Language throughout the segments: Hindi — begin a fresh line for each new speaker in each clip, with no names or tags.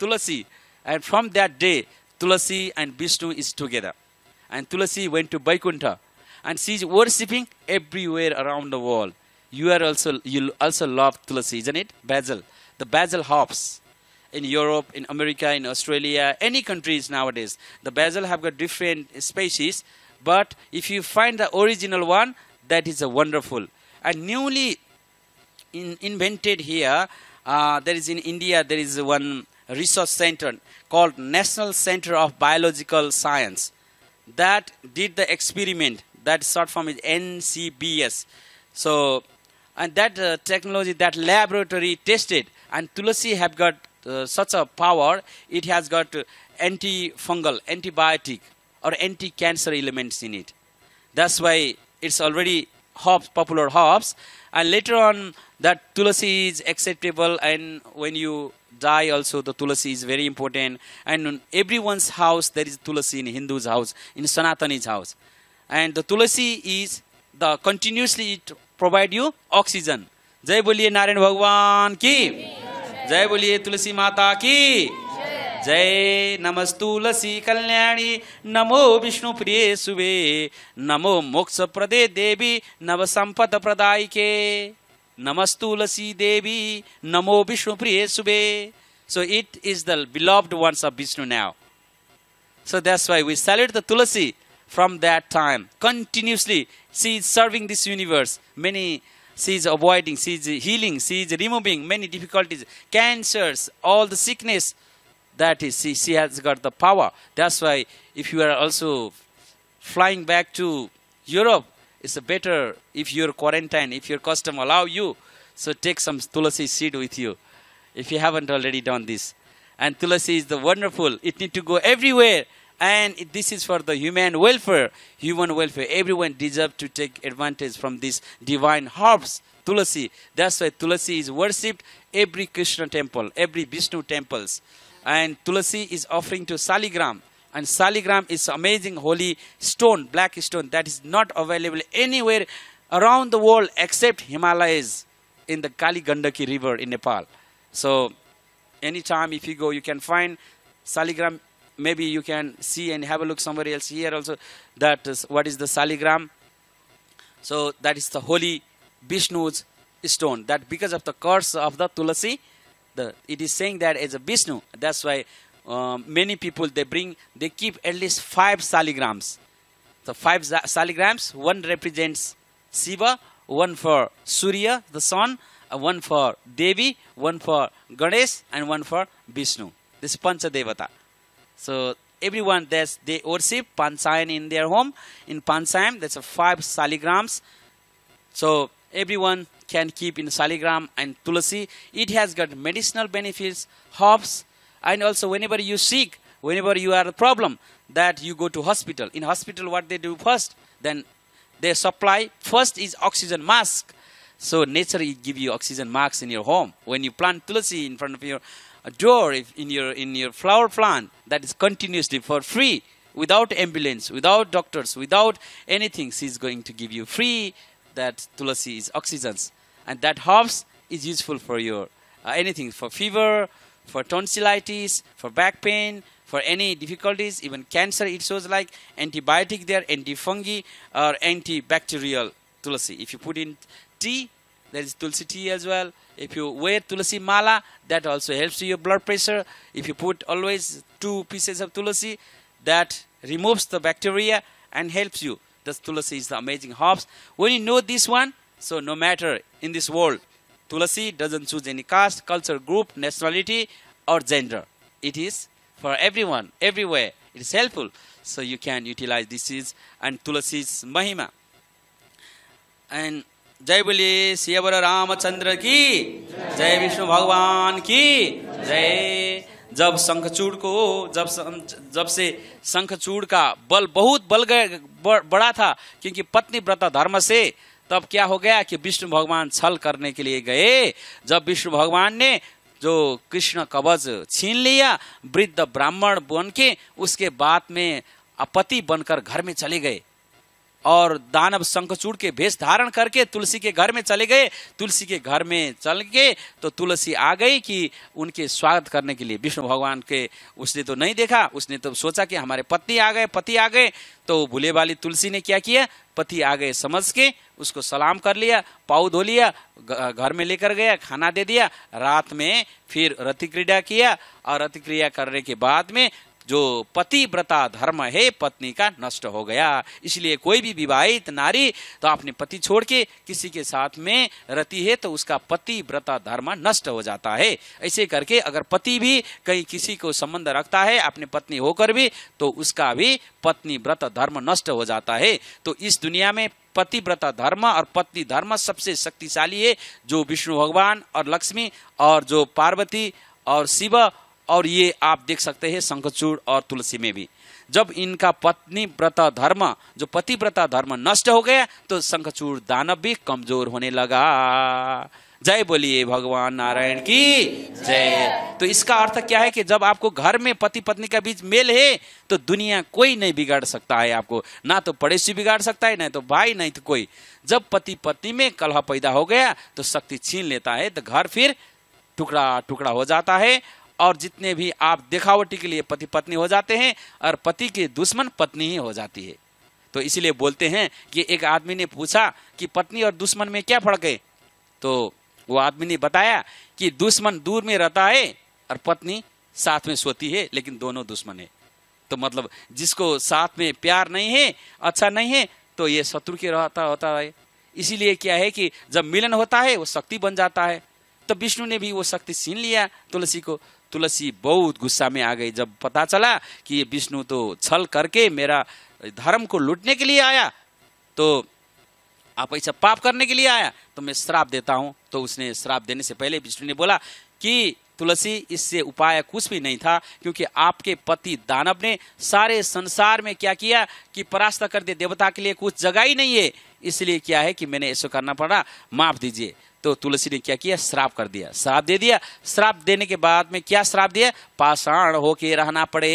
Tulasi. And from that day, Tulasi and Vishnu is together. And Tulasi went to Vaikuntha. And she is worshipping everywhere around the world. You also love Tulasi, isn't it? Basil. The basil hops. In Europe, in America, in Australia, any countries nowadays, the basil have got different species. But if you find the original one, that is a wonderful. And newly invented here, there is in India, there is one research center called National Center of Biological Science that did the experiment. That short form is NCBS. So, and that technology, that laboratory tested, and Tulasi have got such a power. It has got antifungal, antibiotic, or anti-cancer elements in it. That's why it's already herbs, popular herbs. And later on, that Tulasi is acceptable, and when you die also, the Tulasi is very important. And in everyone's house, there is Tulasi in Hindu's house, in Sanatani's house. And the Tulasi is the continuously it provide you oxygen. Jai boliye Narayan Bhagwan ki. Jai boliye Tulasi Mata ki. Jai Namastulasi Kalyani. Namo Vishnu Priye Sube. Namo Moksha Prade Devi. Navasampada Pradaike. Namastulasi Devi. Namo Vishnu Priye Sube. So it is the beloved ones of Vishnu now. So that's why we salute the Tulasi. From that time, continuously, she is serving this universe. She is avoiding, she is healing, she is removing many difficulties, cancers, all the sickness. That is, she has got the power. That's why, if you are also flying back to Europe, it's better if you're quarantined, if your custom allow you. So take some Tulasi seed with you, if you haven't already done this. And Tulasi is the wonderful. It needs to go everywhere. And this is for the human welfare. Everyone deserves to take advantage from this divine herbs, Tulasi. That's why Tulasi is worshipped every Krishna temple, every Vishnu temples. And Tulasi is offering to Saligram. And Saligram is amazing holy stone, black stone, that is not available anywhere around the world except Himalayas in the Kali Gandaki river in Nepal. So anytime if you go, you can find Saligram. Maybe you can see and have a look somewhere else here also. That is what is the Saligram. So that is the holy Vishnu's stone. That because of the curse of the Tulasi, it is saying that as a Vishnu. That's why many people they keep at least 5 Saligrams. So 5 Saligrams. One represents Shiva, one for Surya, the sun, one for Devi, one for Ganesh, and one for Vishnu. This is Pancha Devata. So everyone, they worship Panchayan in their home. In Panchayam, there's 5 Saligrams. So everyone can keep in Saligram and Tulasi. It has got medicinal benefits, herbs, and also whenever you sick, whenever you have a problem, that you go to hospital. In hospital, what they do first, then they supply, first is oxygen mask. So nature will give you oxygen masks in your home. When you plant Tulasi in front of your door, in your flower plant, that is continuously for free, without ambulance, without doctors, without anything. She is going to give you free. That Tulasi is oxygens, and that herbs is useful for your anything, for fever, for tonsillitis, for back pain, for any difficulties, even cancer. It shows like antibiotic there, antifungi or antibacterial Tulasi. If you put in tea, there is Tulsi tea as well. If you wear Tulasi mala, that also helps your blood pressure. If you put always 2 pieces of Tulasi, that removes the bacteria and helps you. This Tulasi is the amazing herbs. When you know this one, so no matter in this world, Tulasi doesn't choose any caste, culture, group, nationality, or gender. It is for everyone, everywhere. It is helpful. So you can utilize this and Tulasi's Mahima. And जय बोलिए सियावर रामचंद्र की, जय विष्णु भगवान की जय। जब शंखचूड़ को जब से शंखचूड़ का बल बहुत बड़ा था, क्योंकि पत्नी व्रत धर्म से, तब क्या हो गया कि विष्णु भगवान छल करने के लिए गए। जब विष्णु भगवान ने जो कृष्ण कवच छीन लिया, वृद्ध ब्राह्मण बन के उसके बाद में पति बनकर घर में चले गए। और दानव शंखचूड़ के भेष धारण करके तुलसी के घर में चले गए। तुलसी के घर में चल के तो तुलसी आ गई कि उनके स्वागत करने के लिए। विष्णु भगवान के उसने तो नहीं देखा, उसने तो सोचा कि हमारे पति आ गए। तो भूले वाली तुलसी ने क्या किया, पति आ गए समझ के उसको सलाम कर लिया, पाँव धो लिया, घर में लेकर गया, खाना दे दिया। रात में फिर रति क्रीड़ा किया और रति क्रिया करने के बाद में जो पतिव्रता धर्म है पत्नी का नष्ट हो गया। इसलिए कोई भी विवाहित नारी तो अपने पति छोड़ के किसी के साथ में रहती है तो उसका पतिव्रता धर्म नष्ट हो जाता है। ऐसे करके अगर पति भी कहीं किसी को संबंध रखता है अपने पत्नी होकर भी, तो उसका भी पत्नीव्रत धर्म नष्ट हो जाता है। तो इस दुनिया में पतिव्रता धर्म और पत्नी धर्म सबसे शक्तिशाली है, जो विष्णु भगवान और लक्ष्मी और जो पार्वती और शिव, और ये आप देख सकते हैं शंखचूड़ और तुलसी में भी। जब इनका पत्नीव्रता धर्म, जो पतिव्रता धर्म नष्ट हो गया तो शंखचूड़ दानव भी कमजोर होने लगा। जय बोलिए भगवान नारायण की जय। तो इसका अर्थ क्या है कि जब आपको घर में पति पत्नी का बीच मेल है तो दुनिया कोई नहीं बिगाड़ सकता है आपको, ना तो पड़ोसी बिगाड़ सकता है, ना तो भाई, नहीं तो कोई। जब पति पत्नी में कलह पैदा हो गया तो शक्ति छीन लेता है, तो घर फिर टुकड़ा टुकड़ा हो जाता है। और जितने भी आप दिखावटी के लिए पति पत्नी हो जाते हैं और पति के दुश्मन पत्नी ही हो जाती है। तो इसलिए बोलते हैं कि एक आदमी ने पूछा कि पत्नी और दुश्मन में क्या फर्क है, तो वो आदमी ने बताया कि दुश्मन दूर में रहता है और पत्नी साथ में सोती है, लेकिन दोनों दुश्मन है। तो मतलब जिसको साथ में प्यार नहीं है, अच्छा नहीं है, तो ये शत्रु के रहता होता है। इसीलिए क्या है कि जब मिलन होता है वो शक्ति बन जाता है। तो विष्णु ने भी वो शक्ति छीन लिया तुलसी को। तुलसी बहुत गुस्सा में आ गई जब पता चला कि ये विष्णु तो छल करके मेरा धर्म को लूटने के लिए आया, तो आप ऐसा पाप करने के लिए आया, तो मैं श्राप देता हूं। तो उसने श्राप देने से पहले विष्णु ने बोला कि तुलसी, इससे उपाय कुछ भी नहीं था, क्योंकि आपके पति दानव ने सारे संसार में क्या किया कि परास्त कर दिया, देवता के लिए कुछ जगह ही नहीं है। इसलिए क्या है कि मैंने ऐसा करना पड़ा, माफ दीजिए। तो तुलसी ने क्या किया, श्राप कर दिया, श्राप दे दिया। श्राप देने के बाद में क्या श्राप दिया, पाषाण होके रहना पड़े।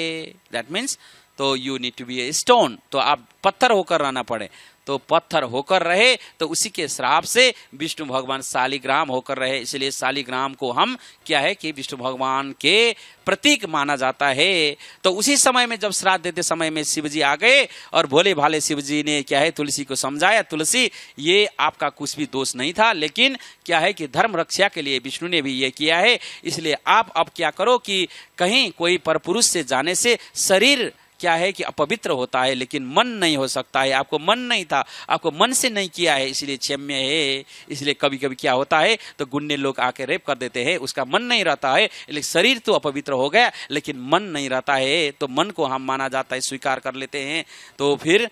दैट मीन्स तो you need to be a stone, तो आप पत्थर होकर रहना पड़े। तो पत्थर होकर रहे, तो उसी के श्राप से विष्णु भगवान शालिग्राम होकर रहे। इसलिए शालिग्राम को हम क्या है कि विष्णु भगवान के प्रतीक माना जाता है। तो उसी समय में जब श्राप देते समय में शिवजी आ गए और भोले भाले शिवजी ने क्या है तुलसी को समझाया, तुलसी ये आपका कुछ भी दोष नहीं था, लेकिन क्या है कि धर्म रक्षा के लिए विष्णु ने भी ये किया है। इसलिए आप अब क्या करो कि कहीं कोई परपुरुष से जाने से शरीर क्या है कि अपवित्र होता है, लेकिन मन नहीं हो सकता है। आपको मन नहीं था, आपको मन से नहीं किया है, इसलिए क्षम्य है। इसलिए कभी कभी क्या होता है तो गुंडे लोग आके रेप कर देते हैं, उसका मन नहीं रहता है, लेकिन शरीर तो अपवित्र हो गया लेकिन मन नहीं रहता है, तो मन को हम माना जाता है, स्वीकार कर लेते हैं। तो फिर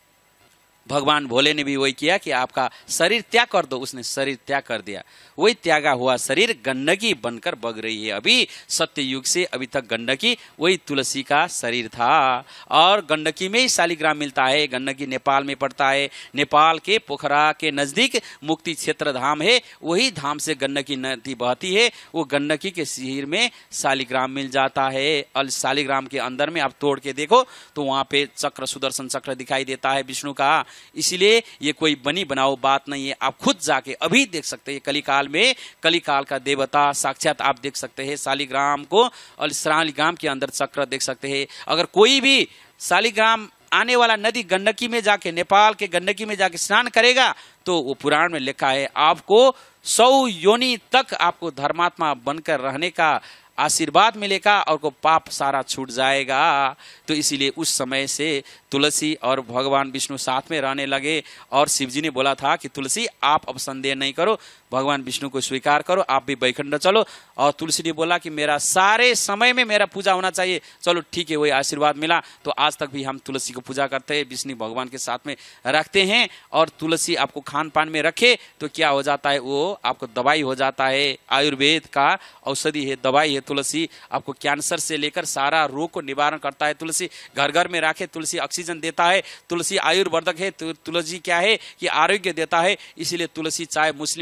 भगवान भोले ने भी वही किया कि आपका शरीर त्याग कर दो, उसने शरीर त्याग कर दिया। वही त्यागा हुआ शरीर गंडकी बनकर बग रही है। अभी सत्य युग से अभी तक गंडकी वही तुलसी का शरीर था। और गंडकी में ही शालिग्राम मिलता है। गंडकी नेपाल में पड़ता है, नेपाल के पोखरा के नजदीक मुक्ति क्षेत्र धाम है, वही धाम से गंडकी नदी बहती है। वो गंडकी के शिविर में शालिग्राम मिल जाता है। और शालिग्राम के अंदर में आप तोड़ के देखो तो वहां पे चक्र, सुदर्शन चक्र दिखाई देता है विष्णु का। इसलिए ये कोई बनी बनाओ बात नहीं है, आप खुद जाके अभी देख सकते हैं। कलिकाल में, कलिकाल का देवता साक्षात आप देख सकते हैं शालिग्राम को, और शालिग्राम के अंदर चक्र देख सकते हैं। अगर कोई भी शालिग्राम आने वाला नदी गंडकी में जाके, नेपाल के गंडकी में जाके स्नान करेगा तो वो पुराण में लिखा है आपको 100 योनि तक आपको धर्मात्मा बनकर रहने का आशीर्वाद मिलेगा और को पाप सारा छूट जाएगा। तो इसीलिए उस समय से तुलसी और भगवान विष्णु साथ में रहने लगे। और शिवजी ने बोला था कि तुलसी आप अब संदेह नहीं करो, भगवान विष्णु को स्वीकार करो, आप भी बैकुंठ चलो। और तुलसी ने बोला कि मेरा सारे समय में मेरा पूजा होना चाहिए। चलो ठीक है, वही आशीर्वाद मिला। तो आज तक भी हम तुलसी को पूजा करते हैं, विष्णु भगवान के साथ में रखते हैं। और तुलसी आपको खान पान में रखे तो क्या हो जाता है, वो आपको दवाई हो जाता है। आयुर्वेद का औषधि है, दवाई है तुलसी। आपको कैंसर से लेकर सारा रोग को निवारण करता है तुलसी। घर घर में रखे तुलसी ऑक्सीजन देता है। तुलसी आयुर्वर्धक है। तुलसी क्या है कि आरोग्य देता है। इसीलिए तुलसी चाहे मुस्लिम हो, क्रिश्चियन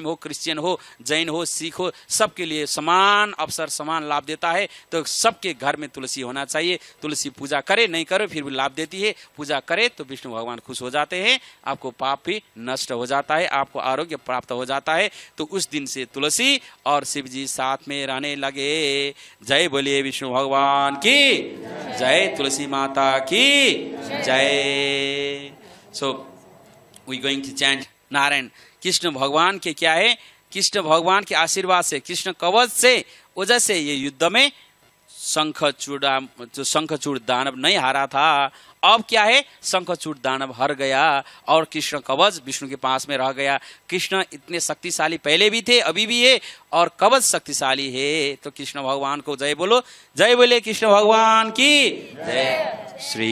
क्रिश्चियन हो, जैन हो, सिख हो, सबके लिए समान अवसर, समान लाभ देता है। तो सबके घर में तुलसी होना चाहिए। तुलसी पूजा करे नहीं करे फिर भी लाभ देती है, पूजा करे तो विष्णु भगवान खुश हो जाते हैं, आपको पाप भी नष्ट हो जाता है, आपको आरोग्य प्राप्त हो जाता है। तो उस दिन से तुलसी और शिव जी साथ में रहने लगे। जय बोलिए विष्णु भगवान की जय, तुलसी माता की जय। So we going to chant Narayan. Krishna भगवान के क्या है, कृष्ण भगवान के आशीर्वाद से, कृष्ण कवच से वजह से ये युद्ध में शंखचूड़ दानव नहीं हारा था। अब क्या है, शंखचूड़ दानव हार गया और कृष्ण कवच विष्णु के पास में रह गया। कृष्ण इतने शक्तिशाली पहले भी थे, अभी भी है, और कवच शक्तिशाली है। तो कृष्ण भगवान को जय बोलो, जय बोले कृष्ण भगवान की जय। श्री